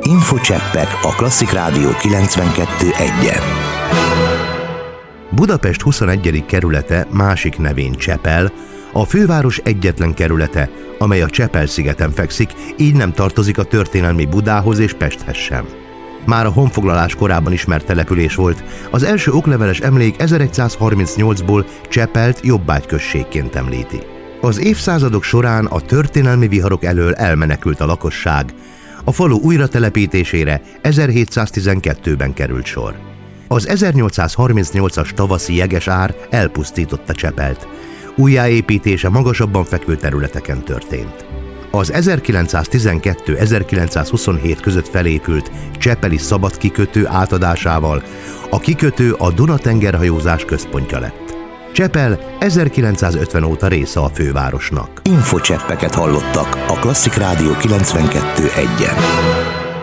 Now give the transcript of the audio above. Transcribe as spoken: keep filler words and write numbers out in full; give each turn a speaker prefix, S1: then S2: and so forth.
S1: Infocseppek a Klasszik Rádió kilencvenkettő egyen.
S2: Budapest huszonegyedik kerülete másik nevén Csepel, a főváros egyetlen kerülete, amely a Csepel-szigeten fekszik, így nem tartozik a történelmi Budához és Pesthez sem. Már a honfoglalás korában ismert település volt, az első okleveles emlék ezeregyszázharmincnyolcból Csepelt jobbágyközségként említi. Az évszázadok során a történelmi viharok elől elmenekült a lakosság, a falu újratelepítésére ezerhétszáztizenkettőben került sor. Az ezernyolcszázharmincnyolcas tavaszi jegesár elpusztította Csepelt, újjáépítése magasabban fekvő területeken történt. Az ezerkilencszáztizenkettő-ezerkilencszázhuszonhét között felépült csepeli szabadkikötő átadásával a kikötő a Duna-tengerhajózás központja lett. Csepel ezerkilencszázötven óta része a fővárosnak.
S1: Infocseppeket hallottak a Klasszik Rádió kilencvenkettő egyen.